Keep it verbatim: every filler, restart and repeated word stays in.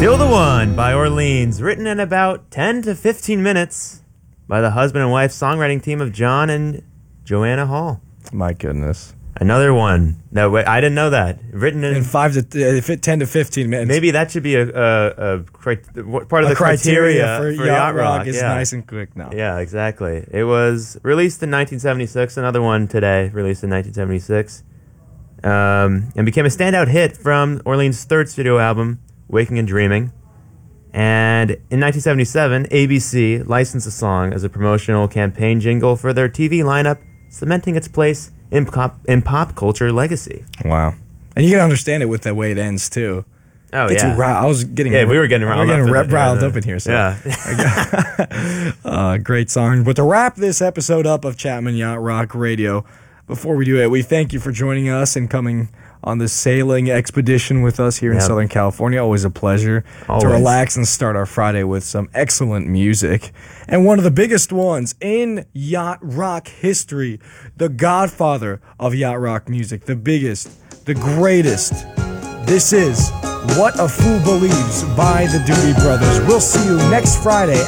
Still the One by Orleans, written in about ten to fifteen minutes by the husband and wife songwriting team of John and Joanna Hall. My goodness. Another one. No, wait, I didn't know that. Written in, in five to th- uh, ten to fifteen minutes. Maybe that should be a, a, a cri- part of a the criteria, criteria for, for yacht, yacht rock. rock is yeah. nice and quick now. Yeah, exactly. It was released in nineteen seventy-six. Another one today, released in nineteen seventy-six, um, and became a standout hit from Orleans' third studio album, Waking and Dreaming. And in nineteen seventy-seven, A B C licensed the song as a promotional campaign jingle for their T V lineup, cementing its place in pop, in pop culture legacy. Wow. And you can understand it with the way it ends, too. Oh, Gets yeah. you ri- I was getting Yeah, we were getting riled we were up. getting in r- riled yeah, up in here. So. Yeah. uh, great song. But to wrap this episode up of Chapman Yacht Rock Radio, before we do it, we thank you for joining us and coming on this sailing expedition with us here in Yep. Southern California. Always a pleasure Always. to relax and start our Friday with some excellent music. And one of the biggest ones in yacht rock history, the godfather of yacht rock music, the biggest, the greatest. This is What a Fool Believes by the Doobie Brothers. We'll see you next Friday